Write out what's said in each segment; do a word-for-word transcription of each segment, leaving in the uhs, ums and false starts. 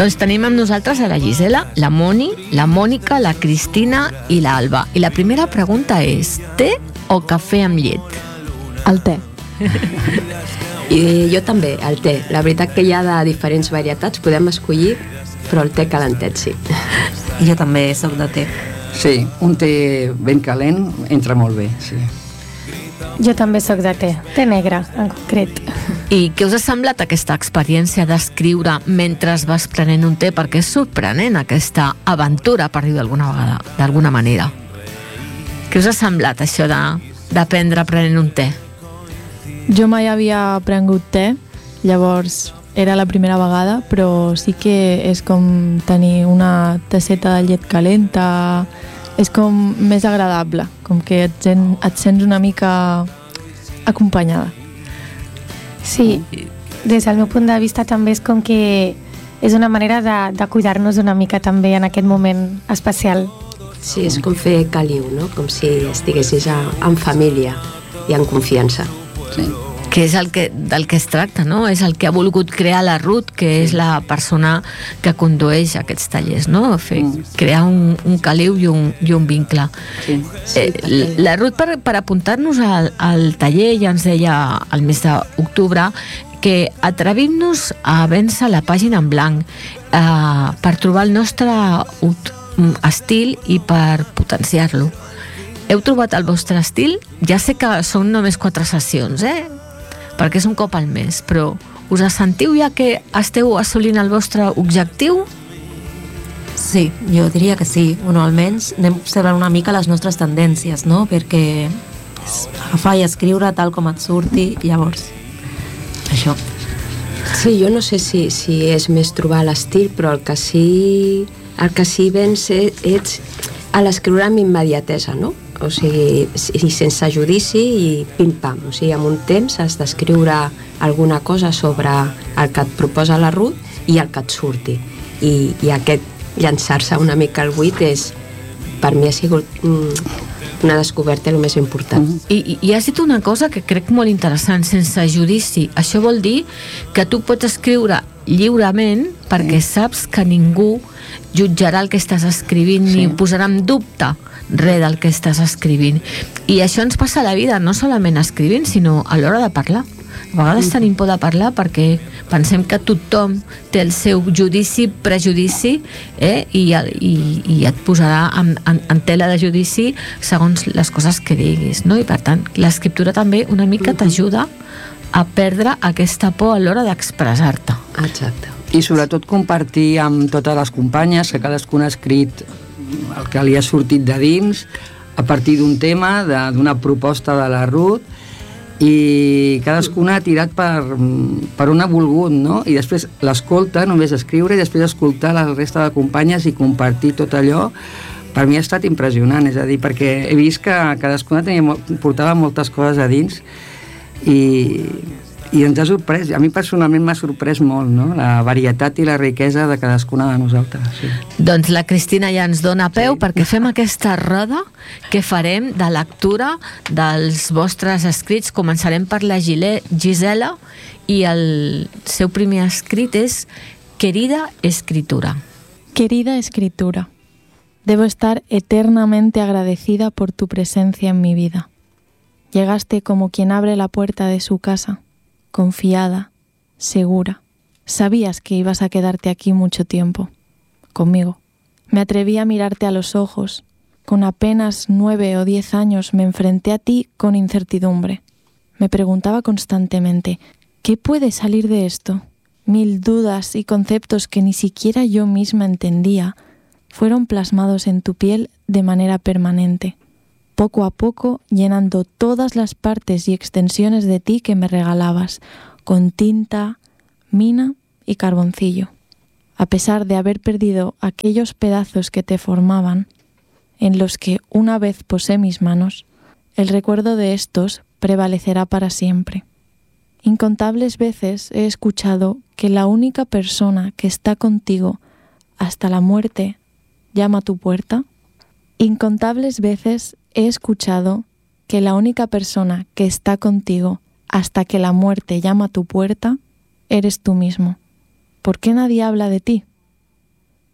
Doncs tenim amb nosaltres a la Gisela, la Moni, la Mònica, la Cristina i l'Alba. I la primera pregunta és: té o cafè amb llet? El té. I jo també, el té. La veritat que hi ha de diferents varietats, podem escollir, però el té calentet, sí. I jo també soc de té. Sí, un té ben calent entra molt bé, sí. Jo també soc de té, té negre, en concret. I què us ha semblat aquesta experiència d'escriure mentre vas prenent un té? Perquè és sorprenent aquesta aventura, per dir d'alguna vegada, d'alguna manera. Què us ha semblat això de, d'aprendre prenent un té? Jo mai havia prengut té, llavors era la primera vegada, però sí que és com tenir una tasseta de llet calenta, és com més agradable, com que et, sen, et sents una mica acompanyada. Sí, des del meu punt de vista també és com que és una manera de, de cuidar-nos una mica també en aquest moment especial. Sí, és com fer caliu, no? Com si estiguessis a, en família i en confiança. Sí. Que és el que, del que es tracta, no? És el que ha volgut crear la Ruth, que és la persona que condueix aquests tallers, no? Fer, crear un, un caliu i un, i un vincle. Sí. Eh, la Ruth, per, per apuntar-nos al, al taller, ja ens deia al mes d'octubre que atrevim-nos a vèncer la pàgina en blanc eh, per trobar el nostre estil i per potenciar-lo. Heu trobat el vostre estil? Ja sé que són només quatre sessions, eh? perquè és un cop al mes, però us sentiu ja que esteu assolint el vostre objectiu? Sí, jo diria que sí. Bueno, almenys anem observant una mica les nostres tendències, no? Perquè agafar i escriure tal com et surti, llavors, això. Sí, jo no sé si, si és més trobar l'estil, però el que sí, el que sí vens ets a l'escriure amb immediatesa, no? O sigui, sense judici i pim-pam. O sigui, en un temps has d'escriure alguna cosa sobre el que et proposa la Ruth i el que et surti. I, i aquest llançar-se una mica al buit és, per mi ha sigut mm, una descoberta el més important. I, i, i has dit una cosa que crec molt interessant, sense judici. Això vol dir que tu pots escriure lliurement perquè saps que ningú jutjarà el que estàs escrivint sí. ni posarà en dubte res del que estàs escrivint. I això ens passa a la vida, no solament escrivint, sinó a l'hora de parlar. A vegades mm. tenim por de parlar perquè pensem que tothom té el seu judici, prejudici, eh? I, i, i et posarà en, en, en tela de judici segons les coses que diguis, no? I per tant, l'escriptura també una mica t'ajuda a perdre aquesta por a l'hora d'expressar-te. Exacte. I sobretot compartir amb totes les companyes que cadascuna ha escrit el que li ha sortit de dins a partir d'un tema, d'una proposta de la Ruth, i cadascuna ha tirat per, per on ha volgut, no? I després l'escolta, només escriure, i després escoltar la resta de companyes i compartir tot allò. Per mi ha estat impressionant, és a dir, perquè he vist que cadascuna tenia, portava moltes coses a dins i, i ens ha sorprès. A mi personalment m'ha sorprès molt, no? La varietat i la riquesa de cadascuna de nosaltres. Sí. Doncs la Cristina ja ens dona peu sí. perquè fem aquesta roda que farem de lectura dels vostres escrits. Començarem per la Gisela i el seu primer escrit és Querida Escritura. Querida Escritura, debo estar eternamente agradecida por tu presencia en mi vida. Llegaste como quien abre la puerta de su casa, confiada, segura. Sabías que ibas a quedarte aquí mucho tiempo, conmigo. Me atreví a mirarte a los ojos. Con apenas nueve o diez años me enfrenté a ti con incertidumbre. Me preguntaba constantemente, ¿qué puede salir de esto? Mil dudas y conceptos que ni siquiera yo misma entendía fueron plasmados en tu piel de manera permanente, poco a poco llenando todas las partes y extensiones de ti que me regalabas, con tinta, mina y carboncillo. A pesar de haber perdido aquellos pedazos que te formaban, en los que una vez posé mis manos, el recuerdo de estos prevalecerá para siempre. Incontables veces he escuchado que la única persona que está contigo hasta la muerte llama a tu puerta. Incontables veces he escuchado que la única persona que está contigo hasta que la muerte llama a tu puerta eres tú mismo. ¿Por qué nadie habla de ti?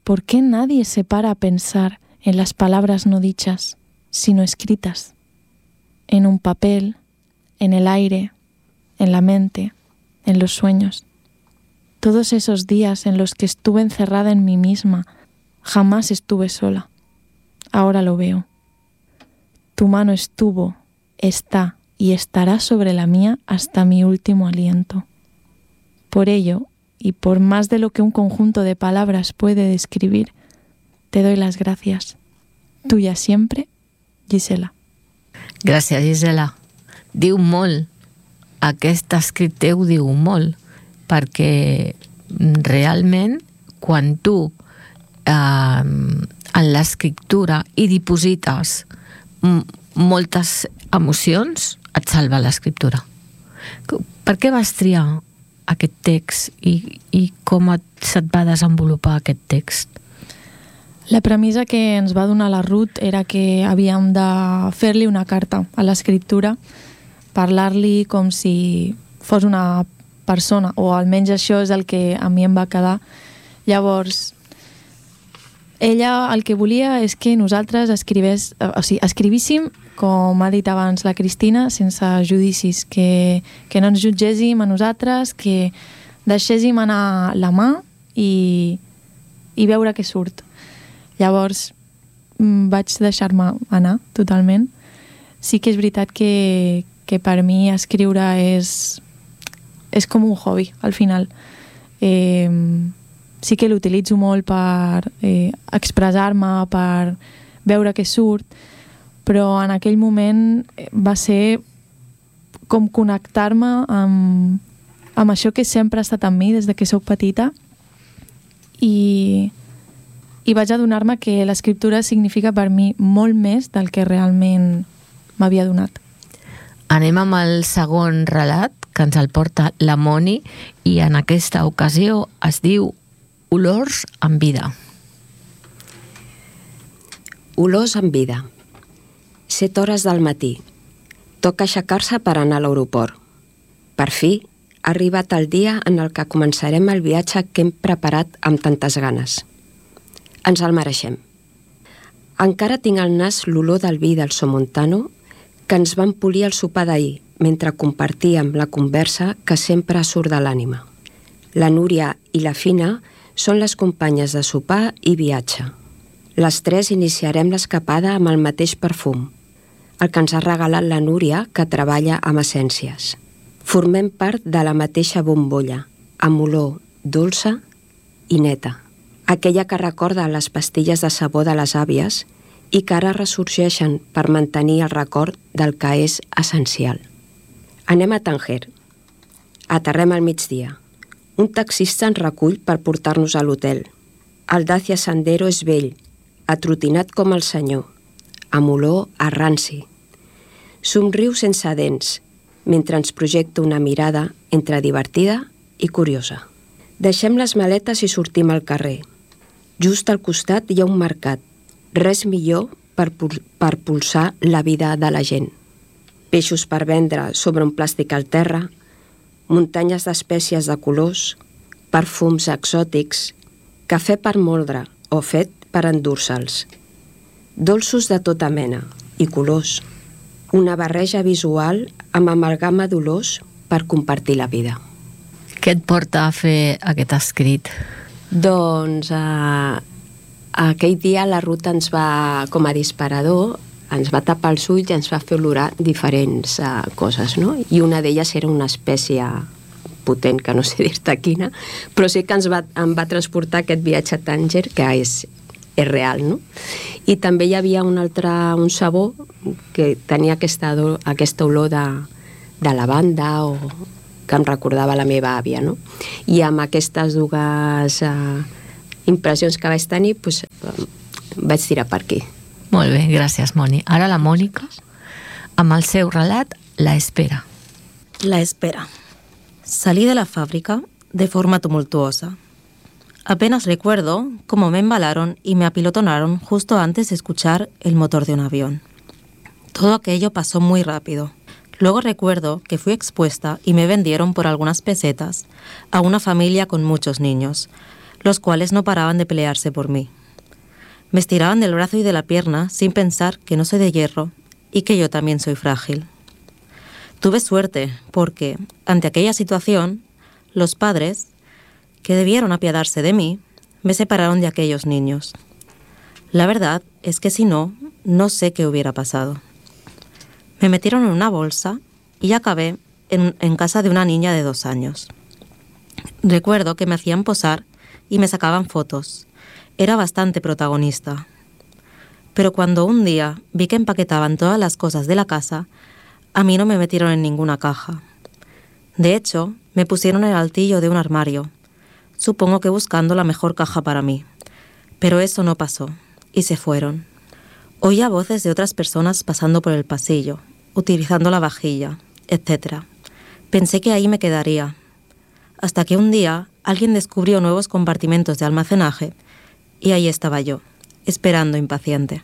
¿por qué nadie se para a pensar en las palabras no dichas, sino escritas? En un papel, en el aire, en la mente, en los sueños. Todos esos días en los que estuve encerrada en mí misma, jamás estuve sola. Ahora lo veo. Tu mano estuvo, está y estará sobre la mía hasta mi último aliento. Por ello, y por más de lo que un conjunto de palabras puede describir, te doy las gracias. Tuya siempre, Gisela. Gràcies, Gisela. Diu molt. Aquest escrit teu diu molt, perquè realment quan tu eh, en l'escriptura hi diposites moltes emocions, et salva l'escriptura. Per què vas triar aquest text i, i com et, se't va desenvolupar aquest text? La premissa que ens va donar la Ruth era que havíem de fer-li una carta a l'escriptura, parlar-li com si fos una persona, o almenys això és el que a mi em va quedar. Llavors, ella el que volia és que nosaltres escrivés, o sigui, escrivíssim, com ha dit abans la Cristina, sense judicis, que, que no ens jutgéssim a nosaltres, que deixéssim anar la mà i, i veure què surt. Llavors vaig deixar-me anar totalment. Sí que és veritat que, que per mi escriure és, és com un hobby, al final. Eh, sí que l'utilitzo molt per eh, expressar-me, per veure què surt, però en aquell moment va ser com connectar-me amb, amb això que sempre ha estat amb mi des de que sóc petita, i i vaig adonar-me que l'escriptura significa per mi molt més del que realment m'havia donat. Anem amb el segon relat, que ens el porta la Moni, i en aquesta ocasió es diu Olors en vida. Olors en vida. Set hores del matí. Toca aixecar-se per anar a l'aeroport. Per fi, ha arribat el dia en el que començarem el viatge que hem preparat amb tantes ganes. Ens el mereixem. Encara tinc al nas l'olor del vi del Somontano que ens van polir al sopar d'ahir mentre compartíem la conversa que sempre surt de l'ànima. La Núria i la Fina són les companyes de sopar i viatge. Les tres iniciarem l'escapada amb el mateix perfum, el que ens ha regalat la Núria, que treballa amb essències. Formem part de la mateixa bombolla, amb olor dolça i neta. Aquella que recorda les pastilles de sabó de les àvies i que ara ressorgeixen per mantenir el record del que és essencial. Anem a Tanger. Aterrem al migdia. Un taxista ens recull per portar-nos a l'hotel. El Dacia Sandero és vell, atrotinat com el senyor, amb olor a ranci. Somriu sense dents, mentre ens projecta una mirada entre divertida i curiosa. Deixem les maletes i sortim al carrer. Just al costat hi ha un mercat. Res millor per, per pulsar la vida de la gent. Peixos per vendre sobre un plàstic al terra, muntanyes d'espècies de colors, perfums exòtics, cafè per moldre o fet per endur-se'ls. Dolços de tota mena i colors. Una barreja visual amb amalgama d'olors per compartir la vida. Què et porta a fer aquest escrit? Doncs eh, aquell dia la Ruth ens va, com a disparador, ens va tapar els ulls i ens va fer olorar diferents eh, coses, no? I una d'elles era una espècie potent, que no sé dir-te quina, però sí que ens va, em va transportar aquest viatge a Tànger, que és, és real, no? I també hi havia un altre, un sabó que tenia aquesta, aquesta olor de, de lavanda o que em recordava la meva àvia, no? I amb aquestes dues eh, impressions que vaig tenir, doncs, eh, vaig tirar per aquí. Molt bé, gràcies, Moni. Ara la Mònica, amb el seu relat, La espera. La espera. Salí de la fábrica de forma tumultuosa. Apenas recuerdo cómo me embalaron y me apilotonaron justo antes de escuchar el motor de un avión. Todo aquello pasó muy rápido. Luego recuerdo que fui expuesta y me vendieron por algunas pesetas a una familia con muchos niños, los cuales no paraban de pelearse por mí. Me estiraban del brazo y de la pierna sin pensar que no soy de hierro y que yo también soy frágil. Tuve suerte porque, ante aquella situación, los padres, que debieron apiadarse de mí, me separaron de aquellos niños. La verdad es que si no, no sé qué hubiera pasado. Me metieron en una bolsa y acabé en, en casa de una niña de dos años. Recuerdo que me hacían posar y me sacaban fotos. Era bastante protagonista. Pero cuando un día vi que empaquetaban todas las cosas de la casa, a mí no me metieron en ninguna caja. De hecho, me pusieron en el altillo de un armario, supongo que buscando la mejor caja para mí. Pero eso no pasó, y se fueron. Oía voces de otras personas pasando por el pasillo, utilizando la vajilla, etcétera. Pensé que ahí me quedaría, hasta que un día alguien descubrió nuevos compartimentos de almacenaje i ahí estava jo, esperando impaciente.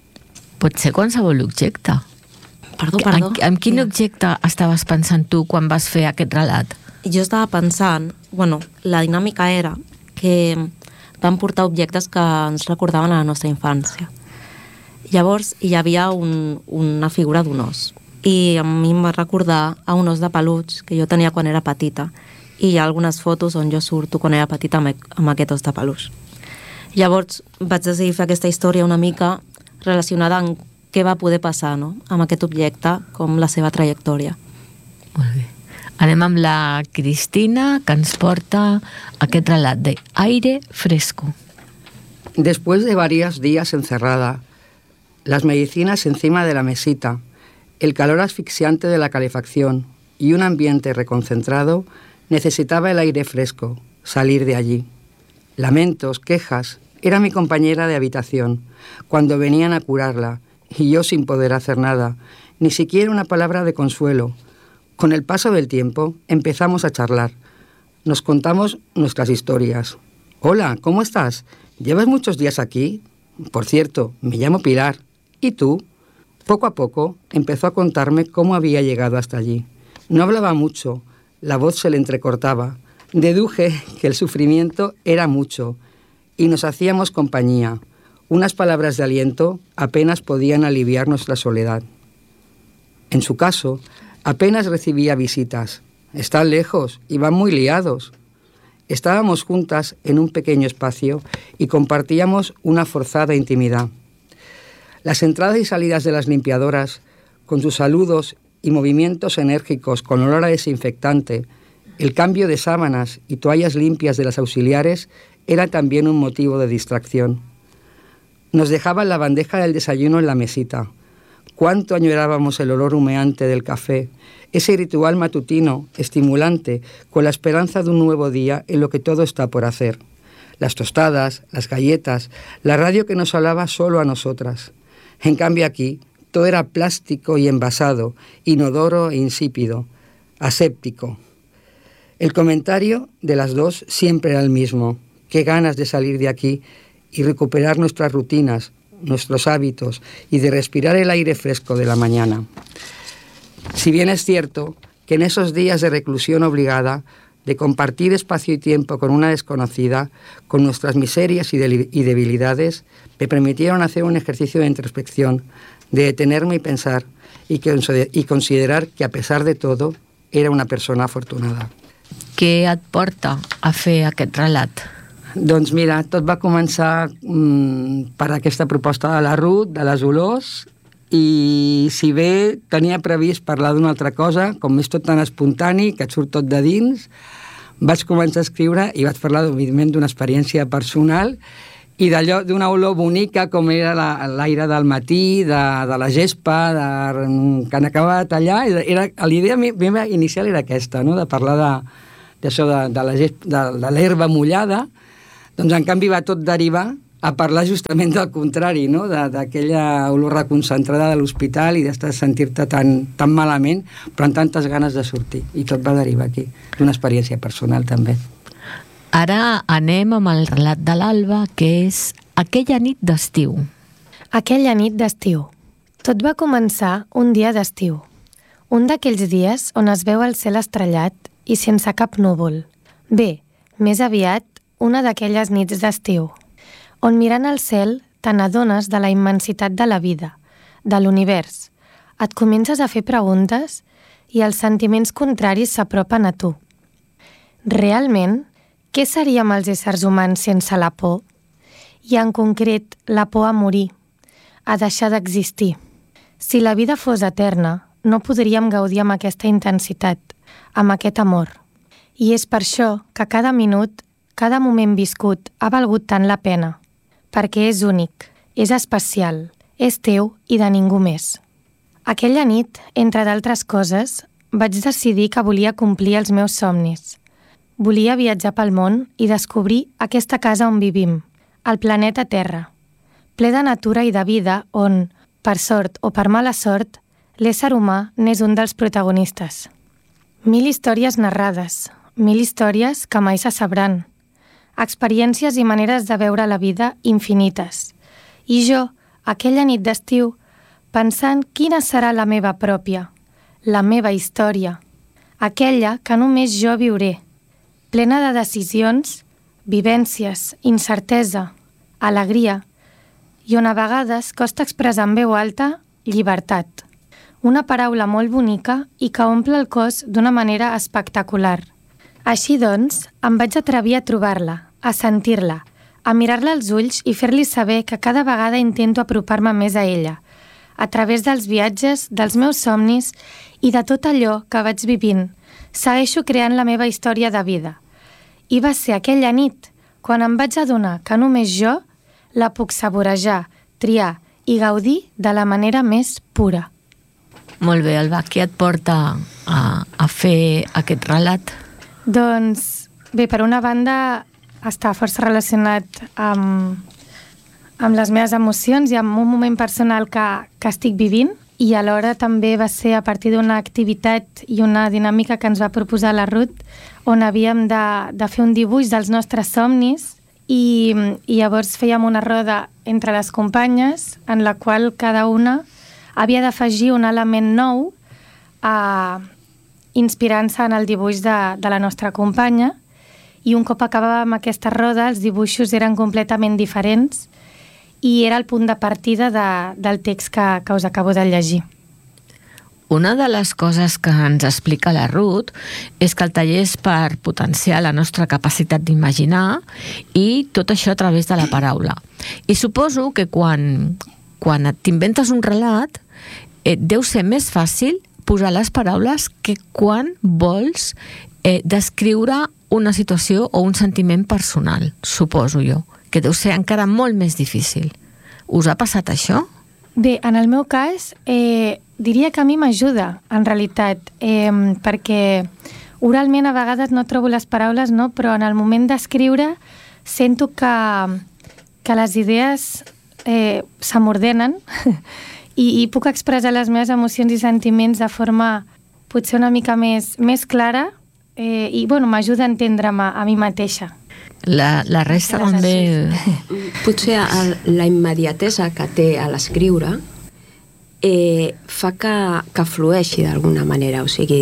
Pot ser qualsevol objecte. Perdó, perdó. En, en quin objecte estaves pensant tu quan vas fer aquest relat? Jo estava pensant, bueno, la dinàmica era que vam portar objectes que ens recordaven a la nostra infància. Llavors hi havia un, una figura d'un os i a mi em va recordar a un os de peluig que jo tenia quan era petita i hi ha algunes fotos on jo surto quan era petita amb, amb aquest os de peluix. Llavors vaig decidir fer aquesta història una mica relacionada amb què va poder passar, no?, amb aquest objecte, com la seva trajectòria. Molt bé. Anem amb la Cristina, que ens porta aquest relat de Aire Fresco. Después de varios días encerrada, las medicinas encima de la mesita, el calor asfixiante de la calefacción y un ambiente reconcentrado, necesitaba el aire fresco, salir de allí. Lamentos, quejas, era mi compañera de habitación, cuando venían a curarla, y yo sin poder hacer nada, ni siquiera una palabra de consuelo. Con el paso del tiempo empezamos a charlar. Nos contamos nuestras historias. Hola, ¿cómo estás? ¿Llevas muchos días aquí? Por cierto, me llamo Pilar. ¿Y tú? Poco a poco empezó a contarme cómo había llegado hasta allí. No hablaba mucho, la voz se le entrecortaba. Deduje que el sufrimiento era mucho y nos hacíamos compañía. Unas palabras de aliento apenas podían aliviar nuestra soledad. En su caso, apenas recibía visitas. Están lejos y van muy liados. Estábamos juntas en un pequeño espacio y compartíamos una forzada intimidad. Las entradas y salidas de las limpiadoras, con sus saludos y movimientos enérgicos con olor a desinfectante, el cambio de sábanas y toallas limpias de las auxiliares era también un motivo de distracción. Nos dejaban la bandeja del desayuno en la mesita. Cuánto añorábamos el olor humeante del café, ese ritual matutino, estimulante, con la esperanza de un nuevo día en lo que todo está por hacer. Las tostadas, las galletas, la radio que nos hablaba solo a nosotras. En cambio aquí, todo era plástico y envasado, inodoro e insípido, aséptico. El comentario de las dos siempre era el mismo. Qué ganas de salir de aquí y recuperar nuestras rutinas, nuestros hábitos y de respirar el aire fresco de la mañana. Si bien es cierto que en esos días de reclusión obligada, de compartir espacio y tiempo con una desconocida, con nuestras miserias y, de- y debilidades, me permitieron hacer un ejercicio de introspección, de detenerme y pensar, y, que, y considerar que a pesar de todo, era una persona afortunada. Què et porta a fer aquest relat? Doncs mira, tot va començar mmm, per aquesta proposta de la Ruth, de les olors, i si bé tenia previst parlar d'una altra cosa, com és tot tan espontani, que et surt tot de dins, vaig començar a escriure i vaig parlar, evidentment, d'una experiència personal i d'allò, d'una olor bonica com era la, l'aire del matí, de, de la gespa, de, que han acabat allà. Era, l'idea meva inicial era aquesta, no?, de parlar de, d'això de, de, la gespa, de, de l'herba mullada. Doncs, en canvi, va tot derivar a parlar justament del contrari, no?, de, d'aquella olor reconcentrada de l'hospital i d'estar sentir-te tan, tan malament, però amb tantes ganes de sortir. I tot va derivar aquí, d'una experiència personal també. Ara anem amb el relat de l'Alba, que és Aquella nit d'estiu. Aquella nit d'estiu. Tot va començar un dia d'estiu. Un d'aquells dies on es veu el cel estrellat i sense cap núvol. Bé, més aviat una d'aquelles nits d'estiu, on mirant al cel te n'adones de la immensitat de la vida, de l'univers. Et comences a fer preguntes i els sentiments contraris s'apropen a tu. Realment, què seríem els éssers humans sense la por? I en concret, la por a morir, a deixar d'existir. Si la vida fos eterna, no podríem gaudir amb aquesta intensitat, amb aquest amor. I és per això que cada minut, cada moment viscut ha valgut tant la pena, perquè és únic, és especial, és teu i de ningú més. Aquella nit, entre d'altres coses, vaig decidir que volia complir els meus somnis. Volia viatjar pel món i descobrir aquesta casa on vivim, el planeta Terra, ple de natura i de vida on, per sort o per mala sort, l'ésser humà n'és un dels protagonistes. Mil històries narrades, mil històries que mai se sabran, experiències i maneres de veure la vida infinites. I jo, aquella nit d'estiu, pensant quina serà la meva pròpia, la meva història, aquella que només jo viuré, plena de decisions, vivències, incertesa, alegria, i on a vegades costa expressar en veu alta llibertat. Una paraula molt bonica i que omple el cos d'una manera espectacular. Així doncs, em vaig atrevir a trobar-la, a sentir-la, a mirar-la als ulls i fer-li saber que cada vegada intento apropar-me més a ella, a través dels viatges, dels meus somnis i de tot allò que vaig vivint. Segueixo creant la meva història de vida. I va ser aquella nit quan em vaig adonar que només jo la puc saborejar, triar i gaudir de la manera més pura. Molt bé, Alba, què et porta a, a fer aquest relat? Doncs, bé, per una banda està força relacionat amb, amb les meves emocions i amb un moment personal que, que estic vivint, i alhora també va ser a partir d'una activitat i una dinàmica que ens va proposar la Ruth, on havíem de, de fer un dibuix dels nostres somnis i, i llavors fèiem una roda entre les companyes en la qual cada una havia d'afegir un element nou eh, inspirant-se en el dibuix de, de la nostra companya, i un cop acabàvem aquesta roda els dibuixos eren completament diferents i era el punt de partida de, del text que, que us acabo de llegir. Una de les coses que ens explica la Ruth és que el taller és per potenciar la nostra capacitat d'imaginar i tot això a través de la paraula. I suposo que quan, quan t'inventes un relat eh, deu ser més fàcil posar les paraules que quan vols eh, descriure una situació o un sentiment personal, suposo jo, que deu ser encara molt més difícil. Us ha passat això? Bé, en el meu cas, eh, diria que a mi m'ajuda, en realitat, eh, perquè oralment a vegades no trobo les paraules, no? Però en el moment d'escriure sento que, que les idees eh, se m'ordenen i, i puc expressar les meves emocions i sentiments de forma potser una mica més, més clara eh, i bueno, m'ajuda a entendre'm a, a mi mateixa. La, la resta també... Potser el, la immediatesa que té a l'escriure eh, fa que, que flueixi d'alguna manera, o sigui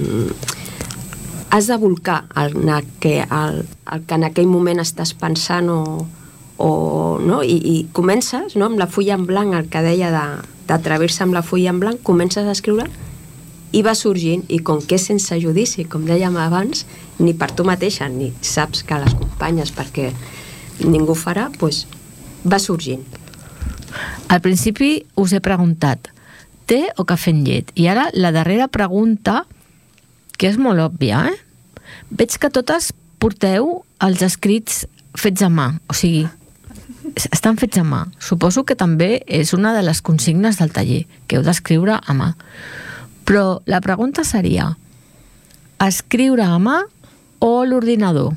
mm, has de volcar el, el, que, el, el que en aquell moment estàs pensant o, o, no? I, i comences, no? Amb la fulla en blanc, el que deia d'atrevir-se amb la fulla en blanc, comences a escriure i va sorgint, i com que és sense judici, com dèiem abans, ni per tu mateixa, ni saps que les companyes, perquè ningú farà, doncs va sorgint. Al principi us he preguntat té o cafè amb llet? I ara la darrera pregunta, que és molt òbvia, eh? Veig que totes porteu els escrits fets a mà, o sigui, estan fets a mà. Suposo que també és una de les consignes del taller, que heu d'escriure a mà. Però la pregunta seria, escriure a mà o l'ordinador?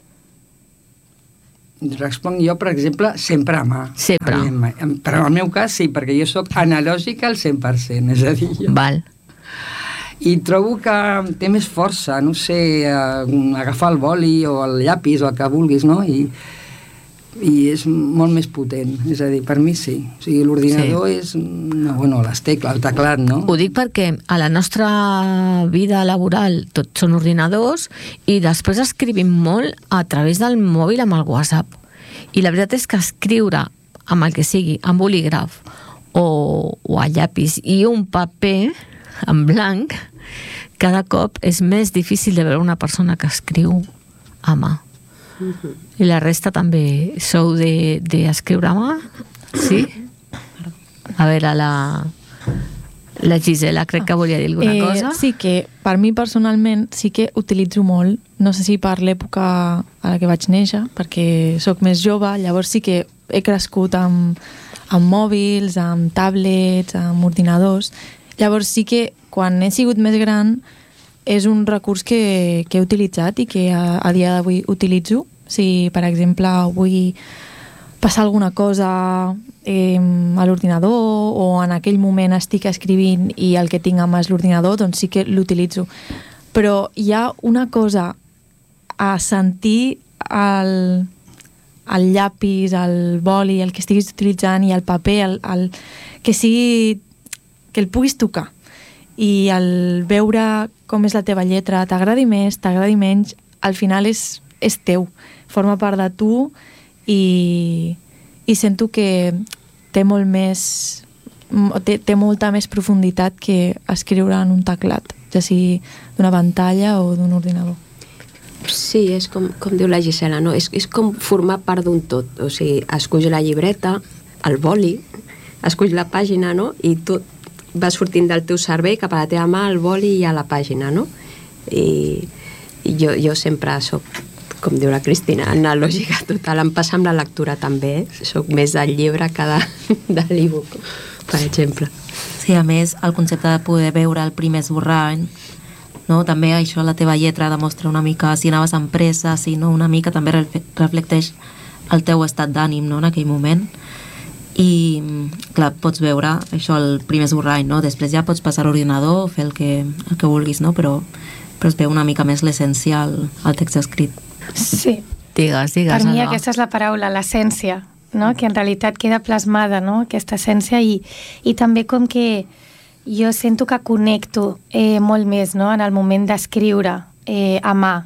Responc jo, per exemple, sempre a mà. Sempre. Però en el meu cas sí, perquè jo soc analògica al cent per cent, és a dir... Jo. Val. I trobo que té més força, no sé, agafar el boli o el llapis o el que vulguis, no? I i és molt més potent, és a dir, per mi sí, o sigui, l'ordinador sí. és, no, bueno, les tecles, el teclat, no? Ho dic perquè a la nostra vida laboral tots són ordinadors i després escrivim molt a través del mòbil amb el WhatsApp, i la veritat és que escriure amb el que sigui, amb bolígraf o, o a llapis i un paper en blanc, cada cop és més difícil de veure una persona que escriu a mà. Uh-huh. I la resta també sou d'escriure de, de a mà? Sí? A veure, la, la Gisela crec que volia dir alguna eh, cosa. Sí, que per mi personalment sí que utilitzo molt, no sé si per l'època a la que vaig néixer, perquè sóc més jove, llavors sí que he crescut amb, amb mòbils, amb tablets, amb ordinadors. Llavors sí que quan he sigut més gran és un recurs que, que he utilitzat i que a, a dia d'avui utilitzo. Si, per exemple, vull passar alguna cosa eh, a l'ordinador o en aquell moment estic escrivint i el que tinc a mà és l'ordinador, doncs sí que l'utilitzo. Però hi ha una cosa a sentir el, el llapis, el boli, el que estiguis utilitzant i el paper, el, el, que sigui que el puguis tocar i el veure com és la teva lletra, t'agradi més, t'agradi menys, al final és, és teu, forma part de tu i, i sento que té molt més té, té molta més profunditat que escriure en un teclat, ja sigui d'una pantalla o d'un ordinador. Sí, és com, com diu la Gisela, no? És, és com formar part d'un tot, o sigui, esculls la llibreta, el boli, esculls la pàgina, no? I tot va sortint del teu cervell cap a la teva mà, el boli i a la pàgina, no? I, i jo, jo sempre soc, com diu la Cristina, analògica total. Em passa amb la lectura també, eh? Soc més del llibre que de, de l'e-book, per exemple. Sí, a més, el concepte de poder veure el primer esborrany, no? També això, la teva lletra demostra una mica si anaves amb pressa, si no, una mica també reflecteix el teu estat d'ànim, no?, en aquell moment. I, clar, pots veure això, el primer esborrany, no? Després ja pots passar a l'ordinador, fer el que, el que vulguis, no? Però, però es veu una mica més l'essencial al text escrit. Sí. Digues, digues. Per mi Alba. aquesta és la paraula, l'essència, no? Que en realitat queda plasmada, no? Aquesta essència i, i també com que jo sento que connecto eh, molt més, no? En el moment d'escriure eh, a mà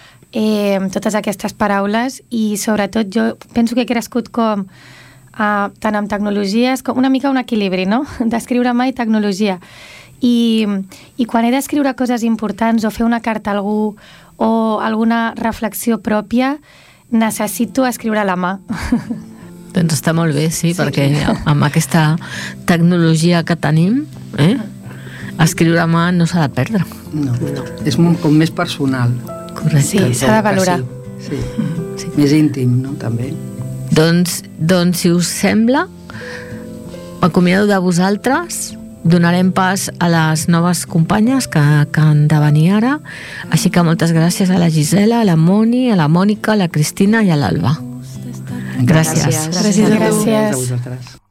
eh, totes aquestes paraules i sobretot jo penso que he crescut com Uh, tant amb tecnologies, com una mica un equilibri, no? D'escriure mà i tecnologia. I, i quan he d'escriure coses importants o fer una carta a algú o alguna reflexió pròpia, necessito escriure a la mà. Doncs està molt bé, sí, sí, perquè amb aquesta tecnologia que tenim, eh, escriure a mà no s'ha de perdre. No, no. És com més personal. Correcte. Sí, s'ha de valorar. Sí. Sí. Sí. Més íntim, no?, també. Doncs, doncs, si us sembla, m'acomiado de vosaltres, donarem pas a les noves companyes que, que han de venir ara, així que moltes gràcies a la Gisela, a la Moni, a la Mònica, a la Cristina i a l'Alba. Gràcies. Gràcies. Gràcies. Gràcies a vosaltres.